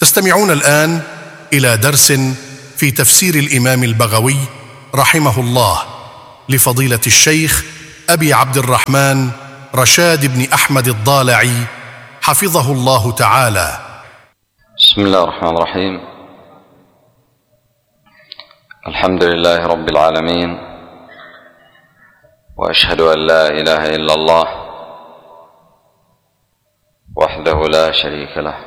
تستمعون الآن إلى درس في تفسير الإمام البغوي رحمه الله لفضيلة الشيخ أبي عبد الرحمن رشاد بن أحمد الضالعي حفظه الله تعالى. بسم الله الرحمن الرحيم. الحمد لله رب العالمين، وأشهد أن لا إله إلا الله وحده لا شريك له،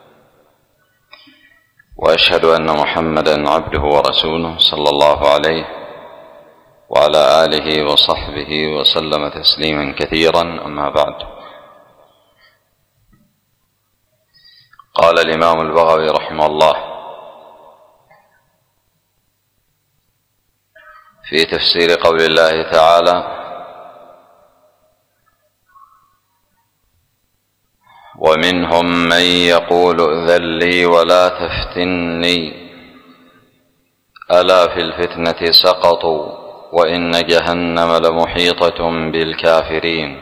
وأشهد أن محمدًا عبده ورسوله صلى الله عليه وعلى آله وصحبه وسلم تسليمًا كثيرًا. أما بعد، قال الإمام البغوي رحمه الله في تفسير قول الله تعالى: ومنهم من يقول ائذن لي ولا تفتني ألا في الفتنة سقطوا وإن جهنم لمحيطة بالكافرين.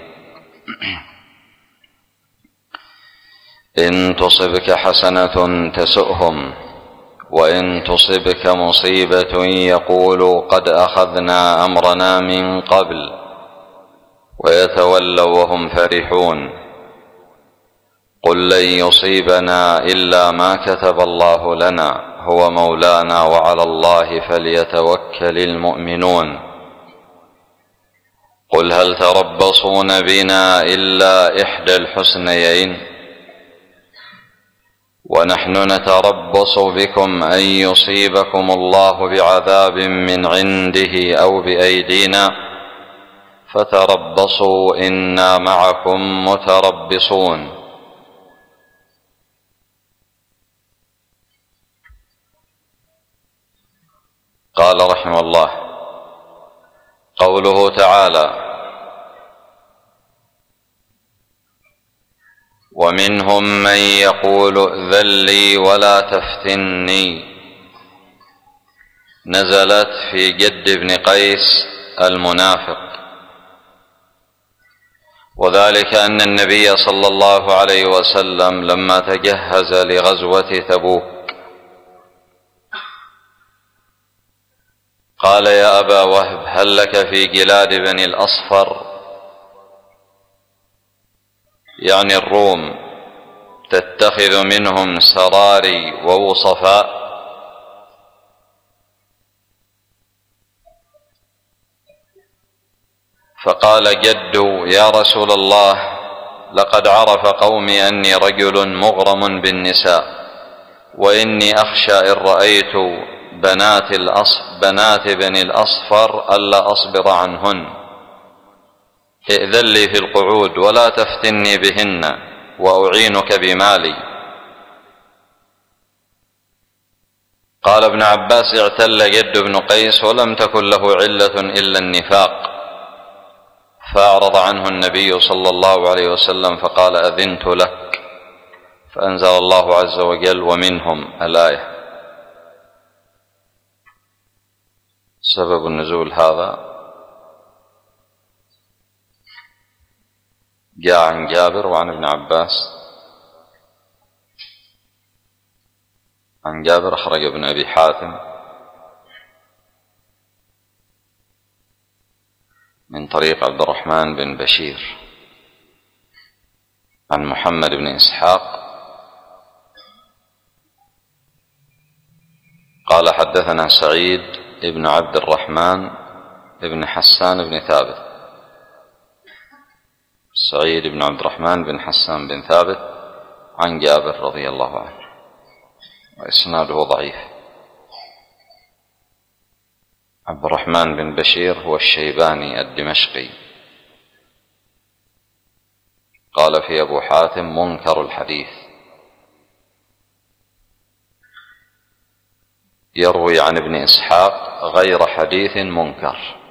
إن تصبك حسنة تسؤهم وإن تصبك مصيبة يقولوا قد أخذنا أمرنا من قبل ويتولوا وهم فرحون. قل لن يصيبنا إلا ما كتب الله لنا هو مولانا وعلى الله فليتوكل المؤمنون. قل هل تربصون بنا إلا إحدى الحسنيين ونحن نتربص بكم أن يصيبكم الله بعذاب من عنده أو بأيدينا فتربصوا إنا معكم متربصون. قال رحمه الله: قوله تعالى: ومنهم من يقول ائذن لي ولا تفتني، نزلت في جد بن قيس المنافق، وذلك أن النبي صلى الله عليه وسلم لما تجهز لغزوة تبوك قال: يا أبا وهب هل لك في جلاد بني الأصفر، يعني الروم، تتخذ منهم سراري ووصفاء؟ فقال جد: يا رسول الله، لقد عرف قومي أني رجل مغرم بالنساء، وإني أخشى إن رأيت بنات بني الأصفر ألا أصبر عنهن، ائذن لي في القعود ولا تفتني بهن وأعينك بمالي. قال ابن عباس: اعتل جد بن قيس ولم تكن له علة إلا النفاق، فأعرض عنه النبي صلى الله عليه وسلم فقال: أذنت لك، فأنزل الله عز وجل: ومنهم الآية. سبب النزول هذا جاء عن جابر وعن ابن عباس. عن جابر أخرج ابن أبي حاتم من طريق عبد الرحمن بن بشير عن محمد بن إسحاق قال: حدثنا سعيد ابن عبد الرحمن ابن حسان بن ثابت. سعيد بن عبد الرحمن بن حسان بن ثابت عن جابر رضي الله عنه، وإسناده ضعيف. عبد الرحمن بن بشير هو الشيباني الدمشقي، قال في أبو حاتم: منكر الحديث، يروي عن ابن إسحاق غير حديث منكر.